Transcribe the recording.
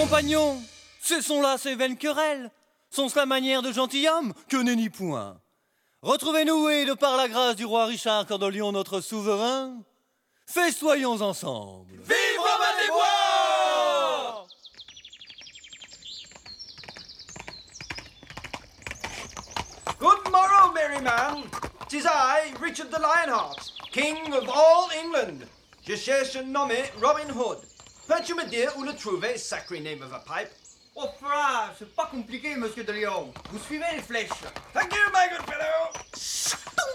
Compagnons, cessons là ces vaines querelles. Sont-ce la manière de gentilhomme que nenni point? Retrouvez-nous et de par la grâce du roi Richard Cœur de Lion, notre souverain, festoyons ensemble. Vive Robin des Bois! Good morrow, merry man. 'Tis I, Richard the Lionheart, King of all England. Je cherche un nommé Robin Hood. Peux-tu me dire où le trouver, sacré name of a pipe? Oh frère, c'est pas compliqué, monsieur de Lion. Vous suivez les flèches. Thank you, my good fellow.